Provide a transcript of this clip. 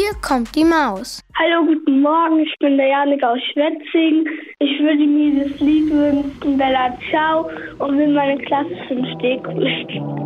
Hier kommt die Maus. Hallo, guten Morgen, ich bin der Janik aus Schwetzingen. Ich würde mir das Lied wünschen, Bella Ciao, und will meine Klasse 5D grüßen.